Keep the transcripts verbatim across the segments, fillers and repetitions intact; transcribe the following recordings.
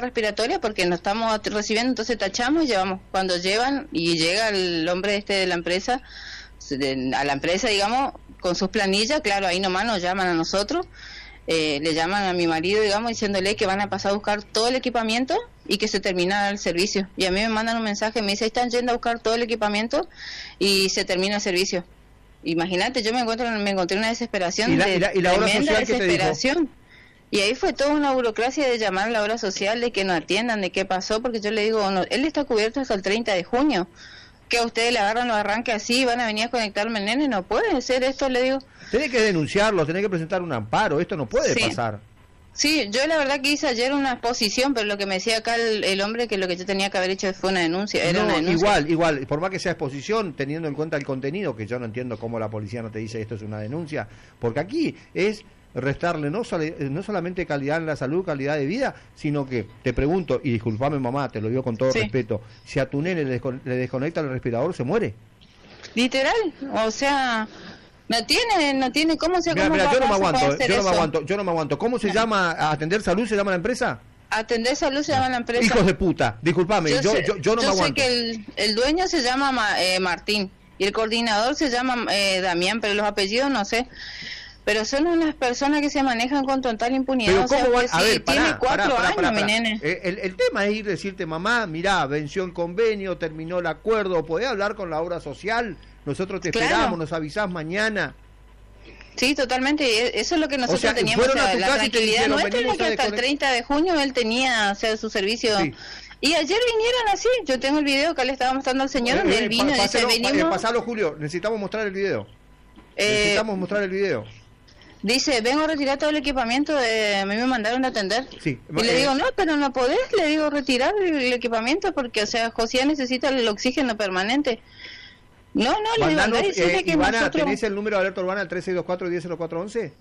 enfermedad respiratoria porque no estamos recibiendo, entonces tachamos y llevamos. Cuando llevan y llega el hombre este de la empresa, de, a la empresa, digamos, con sus planillas, claro, ahí nomás nos llaman a nosotros, eh, le llaman a mi marido, digamos, diciéndole que van a pasar a buscar todo el equipamiento y que se termina el servicio. Y a mí me mandan un mensaje, me dice, están yendo a buscar todo el equipamiento y se termina el servicio. Imagínate, yo me encuentro me encontré una desesperación, ¿Y la, de y la, y la obra tremenda social desesperación. Y ahí fue toda una burocracia de llamar a la obra social, de que no atiendan, de qué pasó, porque yo le digo, no, él está cubierto hasta el treinta de junio, que a ustedes le agarran los arranques así, van a venir a conectarme el nene, no puede ser esto, le digo. Tenés que denunciarlo, tenés que presentar un amparo, esto no puede Sí. pasar. Sí, yo la verdad que hice ayer una exposición, pero lo que me decía acá el, el hombre, que lo que yo tenía que haber hecho fue una denuncia, era No, una denuncia. igual, igual, por más que sea exposición, teniendo en cuenta el contenido, que yo no entiendo cómo la policía no te dice esto es una denuncia, porque aquí es restarle no, sole, no solamente calidad en la salud, calidad de vida, sino que, te pregunto, y disculpame mamá, te lo digo con todo Sí. respeto, si a tu nene le, descon le desconecta el respirador, se muere. Literal, o sea, no tiene, no tiene cómo se Mira, cómo mira, va- yo no me va- se puede aguanto, hacer yo no me eso. aguanto, yo no me aguanto. ¿Cómo se No. llama? ¿Atender salud se llama la empresa? Atender salud se llama la empresa. Hijos de puta, disculpame, yo, yo, sé, yo, yo no me sé aguanto. que el, el dueño se llama Ma- eh, Martín y el coordinador se llama eh, Damián, pero los apellidos no sé. Pero son unas personas que se manejan con total impunidad. Pero O sea, ¿cómo van? que A sí, ver, tiene pará, cuatro pará, pará, años, pará, mi pará. nene. Eh, El, el tema es ir decirte, mamá, mirá, venció el convenio, terminó el acuerdo, podés hablar con la obra social, nosotros te Claro. esperamos, nos avisás mañana. Sí, totalmente. y e- Eso es lo que nosotros O sea, teníamos, fueron o sea, a tu la casa y te tranquilidad dijeron, nuestra era venimos que a hasta el desconect- treinta de junio él tenía, o sea, su servicio. Sí. Y ayer vinieron así. Yo tengo el video que le estaba mostrando al señor, Eh, donde eh, él vino pa- y dice, pásalo, pa- eh, venimos. pasalo, Julio, necesitamos mostrar el video. eh, necesitamos mostrar el video. Dice, vengo a retirar todo el equipamiento, de, a mí me mandaron a atender. Sí. Y le eh, digo, no, pero no podés, le digo, retirar el, el equipamiento porque, o sea, José necesita el oxígeno permanente. No, no, le digo, mandanos, andá y decirle eh, que Ivana, nosotros... ¿tenés el número de alerta urbana, el tres seis dos cuatro, uno cero cero cuatro once?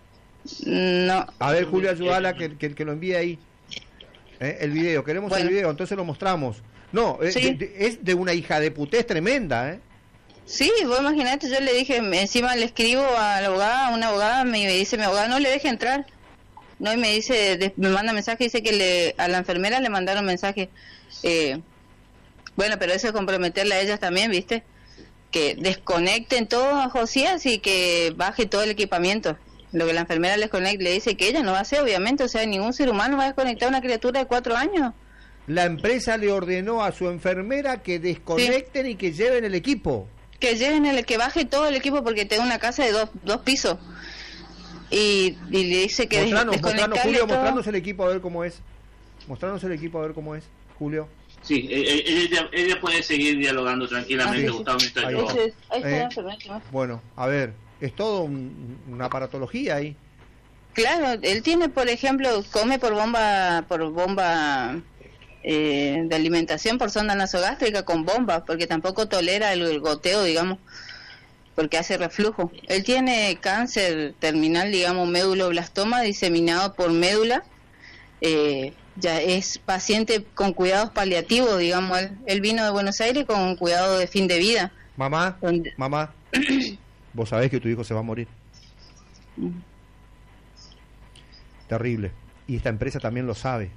No. A ver, Julio, ayúdala que, que, que lo envíe ahí. Eh, el video, queremos Bueno. el video, entonces lo mostramos. No, eh, Sí. de- de- es de una hija de putés tremenda, ¿eh? Sí, vos imaginate, yo le dije, encima le escribo a la abogada, a una abogada, me dice, mi abogada no le deje entrar. No, y me dice, de- me manda mensaje, dice que le, a la enfermera le mandaron mensaje. Eh, bueno, pero eso es comprometerla a ellas también, ¿viste? Que desconecten todo a Josías y que baje todo el equipamiento. Lo que la enfermera les conecte, le dice que ella no va a hacer, obviamente, o sea, ningún ser humano va a desconectar a una criatura de cuatro años. La empresa le ordenó a su enfermera que desconecten y que lleven el equipo. Que lleven el, que baje todo el equipo porque tengo una casa de dos, dos pisos. Y, y le dice que des- Mostranos, mostranos, desconectarle Julio, todo. mostranos el equipo a ver cómo es. Mostranos el equipo a ver cómo es, Julio. Sí, eh, eh, ella, ella puede seguir dialogando tranquilamente, Ah, sí, sí. Gustavo, mientras Ahí yo... va. Ese es- ahí está Eh. la enfermera, ¿no? Bueno, a ver, es todo un- una aparatología ahí. Claro, él tiene, por ejemplo, come por bomba, por bomba eh, de alimentación, por sonda nasogástrica con bomba, porque tampoco tolera el, el goteo, digamos, porque hace reflujo. Él tiene cáncer terminal, digamos, méduloblastoma diseminado por médula. Eh, ya es paciente con cuidados paliativos, digamos. Él, él vino de Buenos Aires con cuidado de fin de vida. Mamá, Donde- mamá, vos sabés que tu hijo se va a morir. Terrible. Y esta empresa también lo sabe.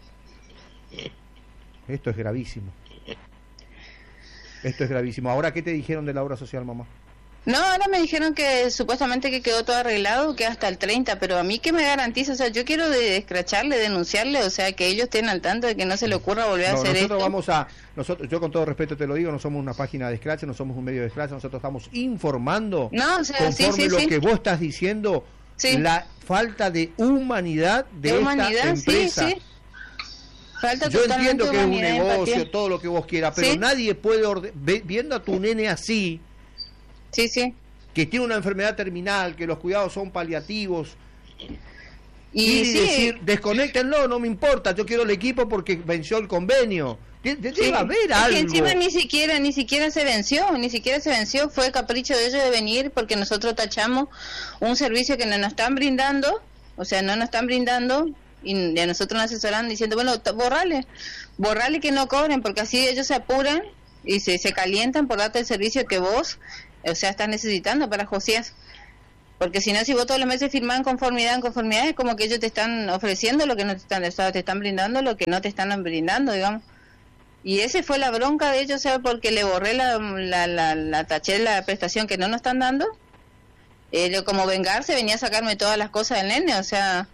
Esto es gravísimo. Esto es gravísimo. Ahora, ¿qué te dijeron de la obra social, mamá? No, ahora me dijeron que supuestamente que quedó todo arreglado, que hasta el treinta, pero a mí que me garantiza, o sea, yo quiero de escracharle, denunciarle, o sea, que ellos estén al tanto de que no se le ocurra volver a No, hacer nosotros esto. vamos a, nosotros, yo con todo respeto te lo digo, no somos una página de scratch, no somos un medio de scratch, nosotros estamos informando No, o sea, sí, conforme sí, lo sí. que vos estás diciendo, Sí. la falta de humanidad de, De esta humanidad, empresa. sí, sí. Falta Yo totalmente entiendo que es un humanidad y negocio, empatía. todo lo que vos quieras, pero Sí. nadie puede, orde- ve- viendo a tu nene así, Sí, sí. que tiene una enfermedad terminal, que los cuidados son paliativos, Y ir y sí, decir, desconéctenlo, no me importa, yo quiero el equipo porque venció el convenio. De- de- sí. Debe haber Es algo. que encima ni siquiera, ni siquiera se venció, ni siquiera se venció, fue capricho de ellos de venir porque nosotros tachamos un servicio que no nos están brindando, o sea, no nos están brindando, y a nosotros nos asesoran diciendo, bueno, t- borrale, borrale que no cobren, porque así ellos se apuran y se, se calientan por darte el servicio que vos, o sea, estás necesitando para Josías. Porque si no, si vos todos los meses firmás en conformidad, en conformidad, es como que ellos te están ofreciendo lo que no te están, o sea, te están brindando lo que no te están brindando, digamos. Y ese fue la bronca de ellos, o sea, porque le borré la, la, la, la taché la prestación que no nos están dando. Eh, como vengarse, venía a sacarme todas las cosas del nene, o sea...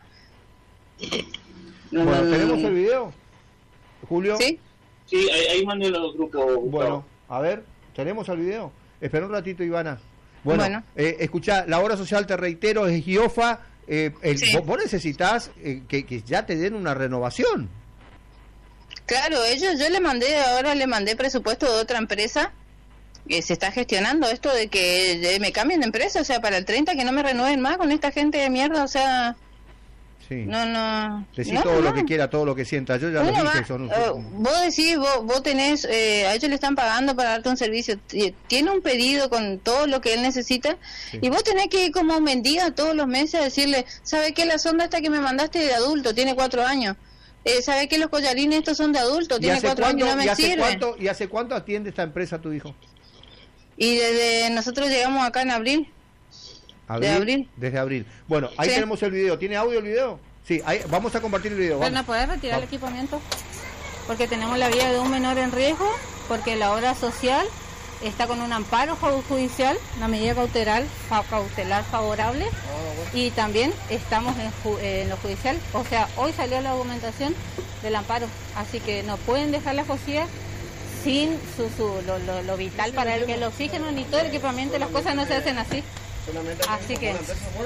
Bueno, ¿tenemos el video, Julio? Sí. Sí, ahí, ahí mandé los grupos. Bueno, a ver, ¿tenemos el video? Espera un ratito, Ivana. Bueno, bueno. Eh, escuchá, la obra social, te reitero, es GIOFA. Eh, el, Sí. vos, vos necesitas eh, que, que ya te den una renovación. Claro, ellos, yo le mandé, ahora le mandé presupuesto de otra empresa, que se está gestionando esto de que de- me cambien de empresa, o sea, para el treinta que no me renueven más con esta gente de mierda, o sea, Sí. no, no... Decí no, todo no. lo que quiera, todo lo que sienta. Yo ya lo Uno dije, va, son un... eh, vos decís, vos, vos tenés, eh, a ellos le están pagando para darte un servicio, t- tiene un pedido con todo lo que él necesita, Sí. y vos tenés que ir como mendiga todos los meses a decirle, ¿sabe qué? La sonda esta que me mandaste de adulto, tiene cuatro años, eh, ¿sabe qué? Los collarines estos son de adulto, ¿Y tiene hace, cuatro años, cuánto, no y, me hace sirven. cuánto, ¿Y hace cuánto atiende esta empresa tu hijo? Y desde nosotros llegamos acá en abril. ¿Abril? De abril. Desde abril. Bueno, ahí Sí. tenemos el video. ¿Tiene audio el video? Sí, ahí, vamos a compartir el video. Pero Vamos. no puedes retirar el Vamos. equipamiento porque tenemos la vida de un menor en riesgo, porque la obra social está con un amparo ju- judicial, una medida cautelar, fa- cautelar favorable, y también estamos en, ju- en lo judicial. O sea, hoy salió la argumentación del amparo, así que no pueden dejar la Josía sin su, su lo, lo- lo vital para él, que el oxígeno ni todo el equipamiento, las cosas no se hacen así. Así que,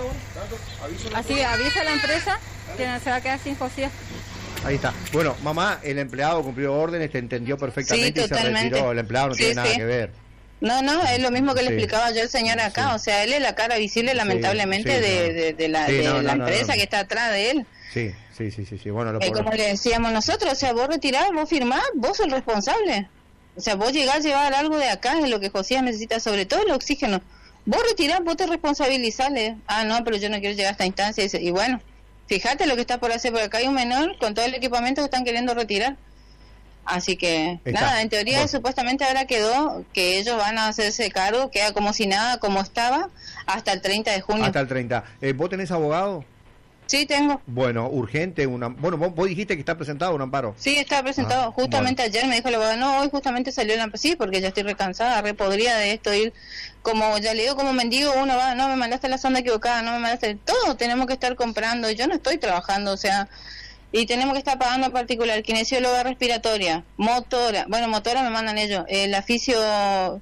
así que avisa a la empresa que no se va a quedar sin Josía. Ahí está. Bueno, mamá, el empleado cumplió órdenes, te entendió perfectamente Sí, y se totalmente. retiró. El empleado no Sí, tiene nada sí. que ver. No, no, es lo mismo que le Sí. explicaba yo al señor acá, Sí. o sea, él es la cara visible, lamentablemente, sí, de, no. de, de la, Sí, de no, no, la no, empresa no. que está atrás de él. Sí, sí, sí, sí. sí. Bueno, lo Eh, pobre- como le decíamos nosotros, o sea, vos retirás, vos firmás, vos sos el responsable. O sea, vos llegás a llevar algo de acá, es lo que Josías necesita, sobre todo el oxígeno. Vos retirás, vos te responsabilizás. Ah, no, pero yo no quiero llegar a esta instancia. Y, dice, y bueno, fíjate lo que está por hacer, porque acá hay un menor con todo el equipamiento que están queriendo retirar. Así que, Está. nada, en teoría Bueno. supuestamente ahora quedó que ellos van a hacerse cargo, queda como si nada, como estaba, hasta el treinta de junio. Hasta el treinta. Eh, ¿Vos tenés abogado? Sí, tengo. Bueno, urgente. Una... Bueno, vos, vos dijiste que está presentado un amparo. Sí, estaba presentado. Ah, justamente ayer me dijo el abogado, no, hoy justamente salió la... Sí, porque ya estoy recansada, re podrida de esto, ir como, ya le digo, como mendigo, uno va, no, me mandaste la sonda equivocada, no me mandaste... Todo tenemos que estar comprando, yo no estoy trabajando, o sea... Y tenemos que estar pagando en particular, kinesióloga respiratoria, motora, bueno, motora me mandan ellos, el aficio...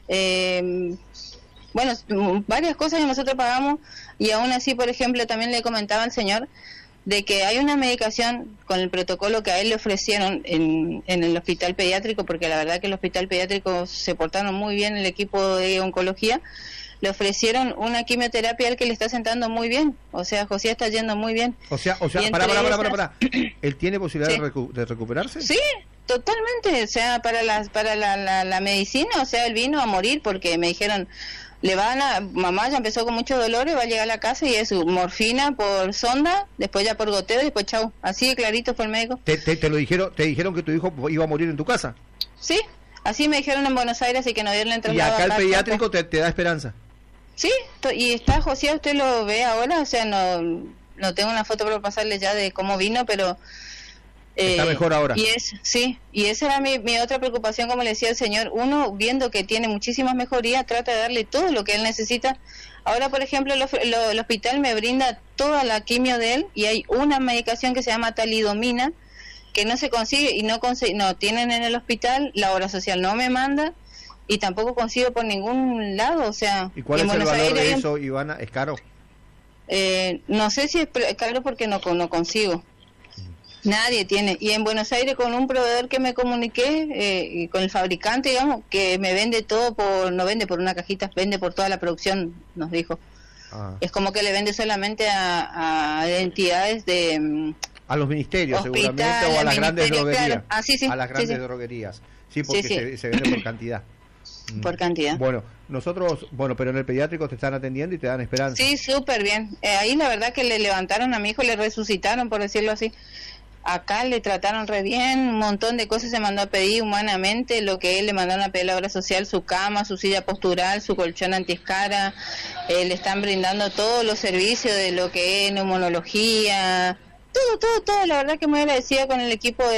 Eh, bueno, varias cosas que nosotros pagamos y aún así, por ejemplo, también le comentaba al señor de que hay una medicación con el protocolo que a él le ofrecieron en, en el hospital pediátrico, porque la verdad que el hospital pediátrico se portaron muy bien, el equipo de oncología, le ofrecieron una quimioterapia al que le está sentando muy bien, o sea, José está yendo muy bien. O sea, o sea, Y pará, entre pará, pará, esas- pará, pará. ¿Él tiene posibilidad Sí. de, recu- de recuperarse? Sí, totalmente, o sea, para las para la, la, la medicina, o sea, él vino a morir porque me dijeron, le van a, mamá ya empezó con muchos dolores, va a llegar a la casa y es su morfina por sonda, después ya por goteo y después chau, así de clarito fue el médico. ¿Te, te, te lo dijeron, te dijeron que tu hijo iba a morir en tu casa? Sí, así me dijeron en Buenos Aires y que no dieron el Y traslado acá el acá, pediátrico te, te da esperanza. Sí, to- y está José, usted lo ve ahora, o sea, no no tengo una foto para pasarle ya de cómo vino, pero... Está mejor ahora. Y es, sí, y esa era mi, mi otra preocupación, como le decía el señor, uno viendo que tiene muchísimas mejorías, trata de darle todo lo que él necesita. Ahora, por ejemplo, lo- lo- el hospital me brinda toda la quimio de él y hay una medicación que se llama talidomina, que no se consigue y no consigue, no tienen en el hospital, la obra social no me manda y tampoco consigo por ningún lado, o sea, ¿Y cuál en es el Buenos valor Aires hay de un- eso, Ivana? ¿Es caro? eh, no sé si es pre- caro porque no, no consigo. Nadie tiene. Y en Buenos Aires con un proveedor que me comuniqué, eh, y con el fabricante, digamos, que me vende todo por, no vende por una cajita, vende por toda la producción, nos dijo. Ah. Es como que le vende solamente a, a entidades de... mm, A los ministerios, Hospital, seguramente, o a las grandes ministerio, droguerías. claro. Ah, sí, sí, a las sí, grandes sí. droguerías. Sí, porque Sí, sí. Se, se vende por cantidad. Mm. por cantidad. Bueno, nosotros, bueno, pero en el pediátrico te están atendiendo y te dan esperanza. Sí, súper bien. Eh, ahí la verdad que le levantaron a mi hijo, le resucitaron, por decirlo así. acá le trataron re bien, un montón de cosas se mandó a pedir humanamente, lo que él le mandaron a pedir a la obra social, su cama, su silla postural, su colchón antiescara, eh, le están brindando todos los servicios de lo que es neumonología, todo, todo, todo, la verdad que muy agradecida con el equipo de